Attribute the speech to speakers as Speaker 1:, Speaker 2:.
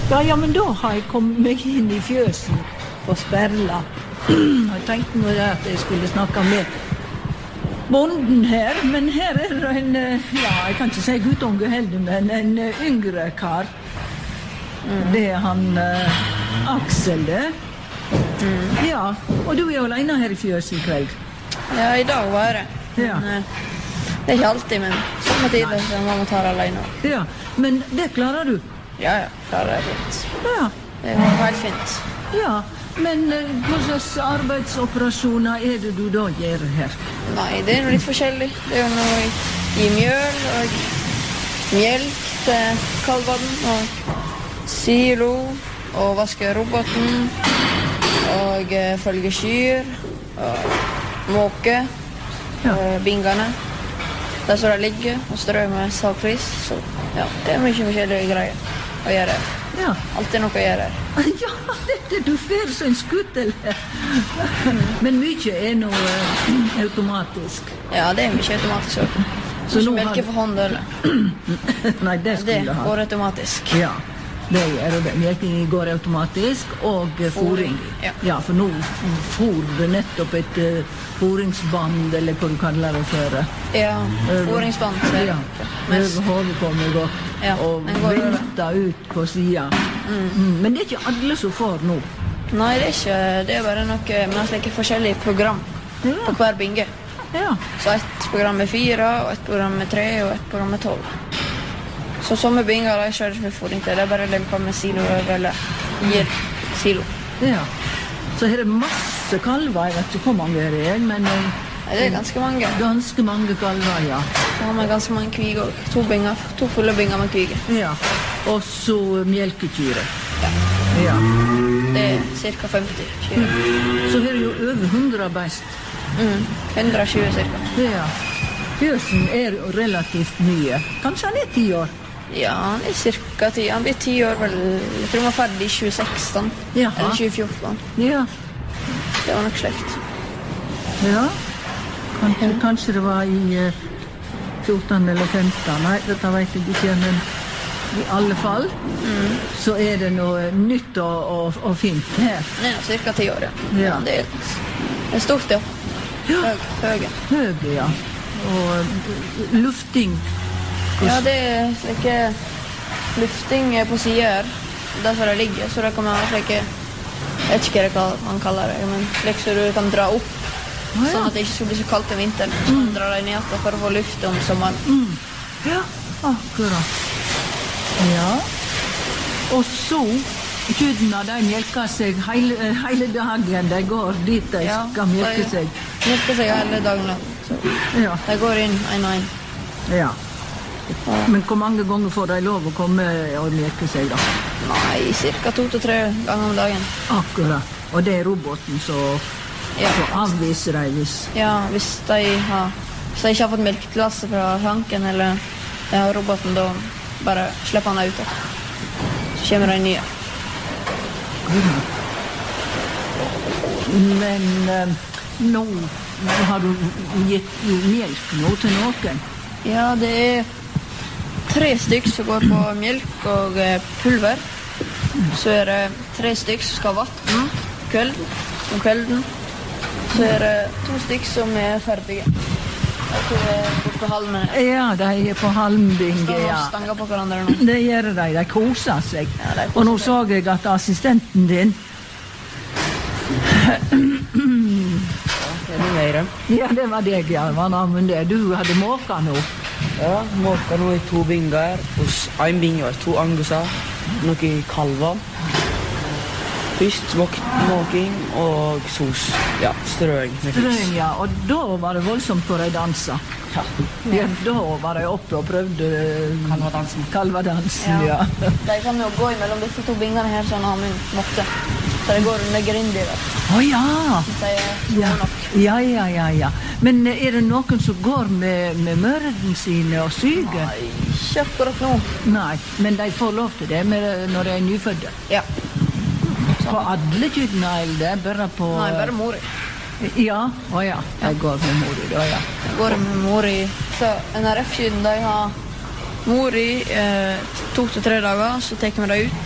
Speaker 1: Ja, men da har jeg kommet meg inn I fjøsen på Sperla. Jeg tenkte nå det at jeg skulle snakke med bonden her, men her det en, ja, jeg kan ikke si guttunge heller, men en yngre kar. Det han Aksel det. Ja, og du alene her I fjøsen I kveld?
Speaker 2: Ja, I dag var det.
Speaker 1: Ja.
Speaker 2: Men, det ikke alltid, men somme tider så man må ta det alene.
Speaker 1: Ja, men det klarer du?
Speaker 2: Ja, klarer det fint.
Speaker 1: Ja.
Speaker 2: Det var helt fint.
Speaker 1: Ja, men hva slags arbeidsoperasjoner det du da gjør her?
Speaker 2: Nei, det noe litt forskjellig. Det jo noe I mjøl og mjelk til kalvene, og silo, og vaske roboten, og følge kyr, og måke, bingene. Der så det ligger, og strø med sagflis. Så ja, det mye forskjellige greier å gjøre.
Speaker 1: Ja.
Speaker 2: Alltid noe å gjøre her.
Speaker 1: Ja, dette du fer så en skuttel her. Men mye noe automatisk.
Speaker 2: Ja, det mye automatisk også. Så nå melker for hånd eller?
Speaker 1: Nei, det skulle
Speaker 2: det
Speaker 1: ha.
Speaker 2: går automatisk.
Speaker 1: Ja, det gjør det. Melking går automatisk, og fôring. Ja, for nå fôr det nettopp et fôringsband, eller hva du kaller det for.
Speaker 2: Ja, fôringsband.
Speaker 1: Ja, over hodet på meg og velta ut på siden. Men det ikke alle som får nå.
Speaker 2: Nei, det ikke. Det bare noe med slike forskjellige program på hver binge.
Speaker 1: Ja.
Speaker 2: Så et program med 4, og et program med 3, og et program med 12. Så somme binger de kjører ikke med fôring til. Det bare lemper med silo eller gir silo.
Speaker 1: Ja. Så her masse kalver. Jeg vet ikke hvor mange det men
Speaker 2: det ganske mange.
Speaker 1: Ganske mange kalver, ja.
Speaker 2: Så har man ganske mange kviger. 2 fulle binger med kviger.
Speaker 1: Ja. Og så melkekyre.
Speaker 2: Ja.
Speaker 1: Ja.
Speaker 2: Det cirka 50 kyre.
Speaker 1: Så her jo over 100 best.
Speaker 2: 120 cirka.
Speaker 1: Ja. Fjøsen jo relativt mye. Kanskje han 10 år?
Speaker 2: Ja, han cirka 10. Han blir 10 år vel. Jeg tror han var ferdig I 2016.
Speaker 1: Jaha.
Speaker 2: Eller 2014.
Speaker 1: Ja.
Speaker 2: Det var nok slekt.
Speaker 1: Ja. Kanskje det var I 14 eller 15. Nei, dette vet jeg ikke, men I alle fall så det noe nytt og fint her.
Speaker 2: Det nok cirka 10 år, ja.
Speaker 1: Ja.
Speaker 2: Det stort, ja. Høge.
Speaker 1: Høge, ja. Og lufting.
Speaker 2: Ja, det slike lufting på sider, derfor det ligger, så det kan man slike, jeg vet ikke hva man kaller det, men slik så du kan dra opp, sånn at det ikke skal bli så kaldt om vinteren, så man drar deg ned for å få luft om sommeren.
Speaker 1: Ja, akkurat. Ja. Og så, kyrne, de melker seg hele dagen, de går dit de skal melke seg.
Speaker 2: De melker seg hele dagen, så de går inn en og en.
Speaker 1: Ja. Men hvor mange ganger får de lov å komme og melke seg da?
Speaker 2: Nei, cirka 2 til 3 ganger om dagen.
Speaker 1: Akkurat. Og det roboten så avviser de hvis...
Speaker 2: Ja, hvis de ikke har fått melketillatelse fra tanken, eller roboten, da bare slipper han ut. Så kommer de nye.
Speaker 1: Men nå har du gitt melk nå til noen?
Speaker 2: Ja, det 3 stykk som går på melk og pulver. Så det 3 stykk som skal ha vatten om kvelden. Så det 2 stykk som ferdige. Jeg tror det på halmen.
Speaker 1: Ja, de på halmbinge, ja.
Speaker 2: Står stanger på hverandre nå.
Speaker 1: Det gjør de koser seg.
Speaker 2: Ja, de koser
Speaker 1: og nå
Speaker 2: seg.
Speaker 1: så jeg at assistenten din... Ja, det var deg, ja. Men det. Du hadde måka nå.
Speaker 3: Ja, måka nå I 2 binger. Hos en binge var 2 anguser. Noe kalver. Først måking og sos. Ja, strøing med fisk.
Speaker 1: Strøing, ja. Og da var det voldsomt hvor de dansa. Ja, da var de oppe og prøvde... Kalvadansen, ja.
Speaker 2: De kan jo gå mellom disse 2 bingene her, sånn har min måtte. Så det går under grinder der.
Speaker 1: Ja.
Speaker 2: De små nok.
Speaker 1: Ja. Men det noen som går med mørden sine og syger?
Speaker 2: Nei, ikke akkurat nå.
Speaker 1: Nei, men de får lov til det når de nyfødde?
Speaker 2: Ja.
Speaker 1: På alle kyrne, eller bare på...
Speaker 2: Nei, bare mori.
Speaker 1: Ja, de går med mori, da, ja.
Speaker 2: De går med mori. Så NRF-kyrne, de har mori 2 til 3 dager, så teker vi det ut.